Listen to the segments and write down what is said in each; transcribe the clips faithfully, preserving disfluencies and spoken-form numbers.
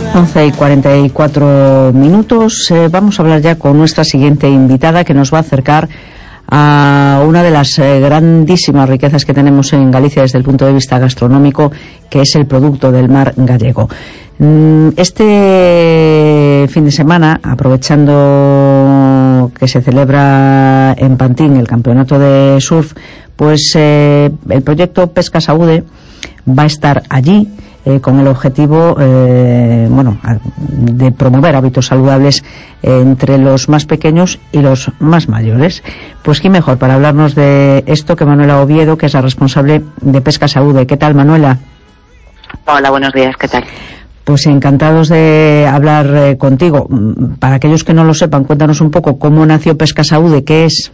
once y cuarenta y cuatro minutos. Eh, vamos a hablar ya con nuestra siguiente invitada, que nos va a acercar a una de las eh, grandísimas riquezas que tenemos en Galicia desde el punto de vista gastronómico, que es el producto del mar gallego. Este fin de semana, aprovechando que se celebra en Pantín el campeonato de surf, pues eh, el proyecto Pesca Saúde va a estar allí eh, con el objetivo eh, bueno, de promover hábitos saludables eh, entre los más pequeños y los más mayores. Pues qué mejor para hablarnos de esto que Manuela Oviedo, que es la responsable de Pesca Saúde. ¿Qué tal, Manuela? Hola, buenos días, ¿qué tal? Pues encantados de hablar eh, contigo. Para aquellos que no lo sepan, cuéntanos un poco cómo nació Pesca Saúde, ¿qué es?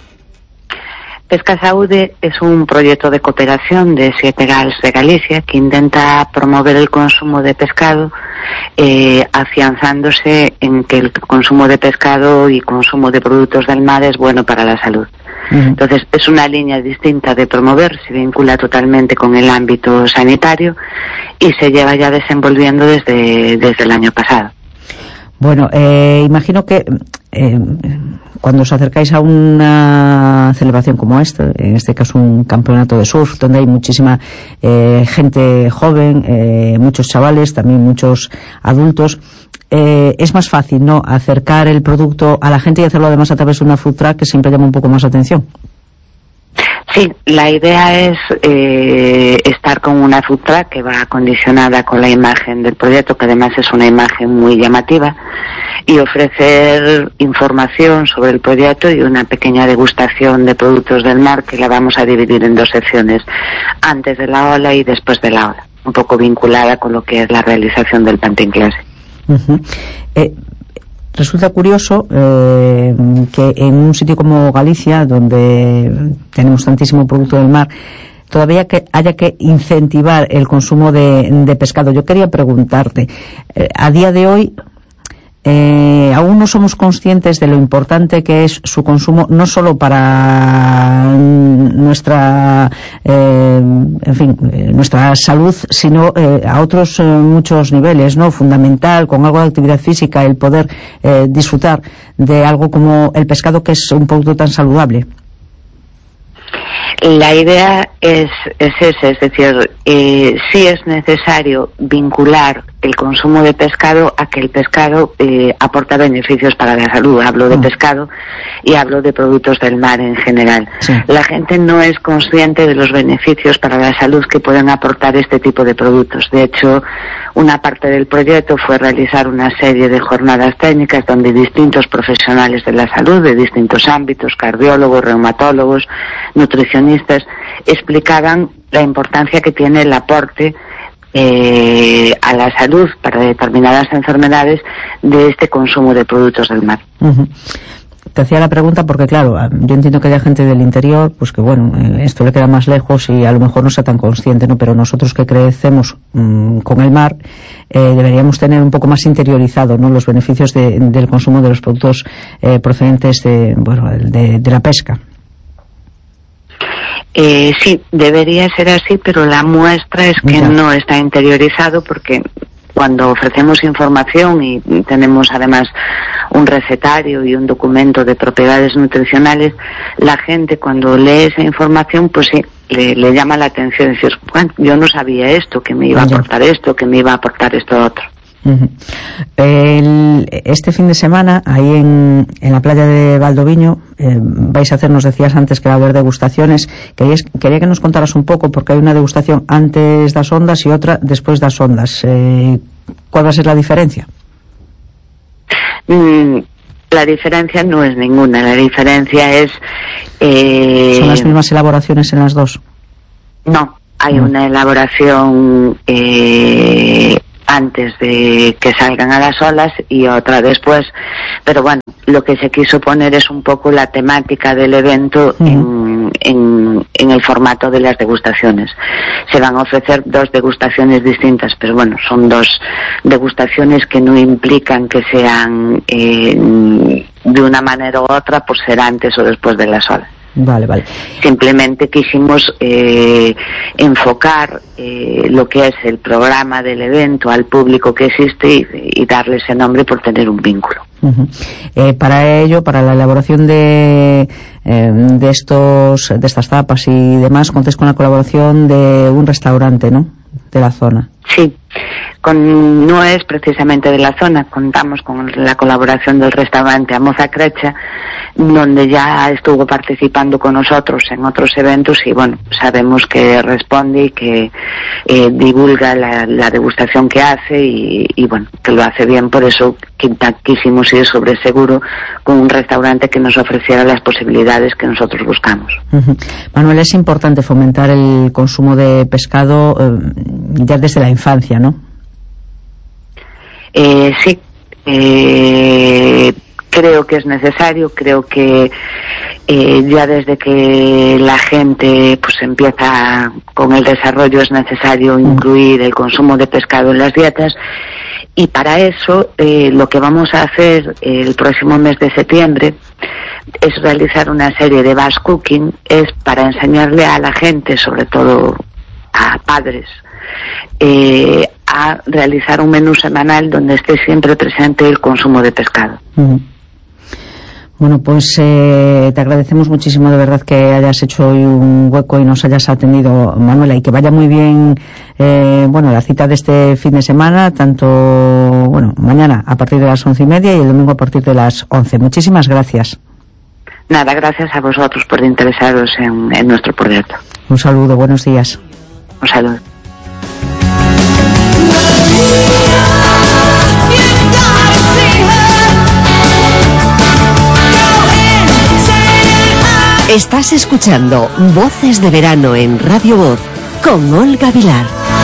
Pesca Saúde es un proyecto de cooperación de siete gals de Galicia que intenta promover el consumo de pescado, eh, afianzándose en que el consumo de pescado y consumo de productos del mar es bueno para la salud. Uh-huh. Entonces es una línea distinta de promover, se vincula totalmente con el ámbito sanitario y se lleva ya desenvolviendo desde, desde el año pasado. Bueno, eh, imagino que eh, cuando os acercáis a una celebración como esta, en este caso un campeonato de surf, donde hay muchísima eh, gente joven, eh, muchos chavales, también muchos adultos, eh, es más fácil, ¿no?, acercar el producto a la gente y hacerlo además a través de una food truck, que siempre llama un poco más atención. Sí, la idea es eh, estar con una food truck que va acondicionada con la imagen del proyecto, que además es una imagen muy llamativa, y ofrecer información sobre el proyecto y una pequeña degustación de productos del mar, que la vamos a dividir en dos secciones, antes de la ola y después de la ola, un poco vinculada con lo que es la realización del Pantín Classic. Uh-huh. eh, Resulta curioso eh, que en un sitio como Galicia, donde tenemos tantísimo producto del mar, todavía que haya que incentivar el consumo de, de pescado. Yo quería preguntarte, eh, a día de hoy, eh, aún no somos conscientes de lo importante que es su consumo, no solo para nuestra, eh, en fin, eh, nuestra salud, sino eh, a otros eh, muchos niveles, ¿no? Fundamental, con algo de actividad física, el poder eh, disfrutar de algo como el pescado, que es un producto tan saludable. La idea es, es esa, es decir, eh, sí es necesario vincular el consumo de pescado a que el pescado eh, aporta beneficios para la salud. Hablo de mm. pescado y hablo de productos del mar en general. Sí. La gente no es consciente de los beneficios para la salud que pueden aportar este tipo de productos. De hecho, una parte del proyecto fue realizar una serie de jornadas técnicas donde distintos profesionales de la salud, de distintos ámbitos, cardiólogos, reumatólogos, nutricionistas, explicaban la importancia que tiene el aporte eh, a la salud para determinadas enfermedades de este consumo de productos del mar. Uh-huh. Te hacía la pregunta porque, claro, yo entiendo que haya gente del interior, pues que bueno, esto le queda más lejos y a lo mejor no sea tan consciente, ¿no? Pero nosotros que crecemos mmm, con el mar, eh, deberíamos tener un poco más interiorizado, ¿no?, los beneficios de, del consumo de los productos eh, procedentes de, bueno, de, de la pesca. Eh, sí, debería ser así, pero la muestra es que ya. no está interiorizado, porque cuando ofrecemos información y tenemos además un recetario y un documento de propiedades nutricionales, la gente cuando lee esa información, pues sí, le, le llama la atención, decir, bueno, yo no sabía esto, que me iba a aportar esto, que me iba a aportar esto otro. Uh-huh. El, este fin de semana, ahí en, en la playa de Valdoviño, eh, vais a hacer, nos decías antes que va a haber degustaciones. Querías, quería que nos contaras un poco, porque hay una degustación antes de las ondas y otra después de las ondas. Eh, ¿Cuál va a ser la diferencia? Mm, la diferencia no es ninguna. La diferencia es... Eh, ¿Son las mismas elaboraciones en las dos? No, hay no. una elaboración... Eh, antes de que salgan a las olas y otra después, pero bueno, lo que se quiso poner es un poco la temática del evento uh-huh. en, en, en el formato de las degustaciones. Se van a ofrecer dos degustaciones distintas, pero bueno, son dos degustaciones que no implican que sean eh, de una manera u otra por ser antes o después de las olas. Vale, vale. Simplemente quisimos eh, enfocar eh, lo que es el programa del evento al público que existe y, y darle ese nombre por tener un vínculo. Uh-huh. Eh, para ello, para la elaboración de eh, de estos de estas tapas y demás, contéis con la colaboración de un restaurante, ¿no?, de la zona. Sí, con, no es precisamente de la zona, contamos con la colaboración del restaurante Amoza Crecha, donde ya estuvo participando con nosotros en otros eventos y bueno, sabemos que responde y que eh, divulga la, la degustación que hace y, y bueno, que lo hace bien, por eso quisimos ir sobre seguro con un restaurante que nos ofreciera las posibilidades que nosotros buscamos. Uh-huh. Manuel, es importante fomentar el consumo de pescado eh, ya desde la infancia, ¿no? Eh, sí, eh, creo que es necesario, creo que eh, ya desde que la gente pues empieza con el desarrollo es necesario incluir el consumo de pescado en las dietas, y para eso eh, lo que vamos a hacer el próximo mes de septiembre es realizar una serie de batch cooking, es para enseñarle a la gente, sobre todo a padres, eh, a realizar un menú semanal donde esté siempre presente el consumo de pescado. Uh-huh. Bueno, pues eh, te agradecemos muchísimo de verdad que hayas hecho hoy un hueco y nos hayas atendido, Manuela, y que vaya muy bien eh, bueno, la cita de este fin de semana, tanto bueno mañana a partir de las once y media y el domingo a partir de las once. Muchísimas gracias. Nada, gracias a vosotros por interesaros en, en nuestro proyecto. Un saludo, buenos días. Un saludo. Estás escuchando Voces de Verano en Radio Voz con Olga Vilar.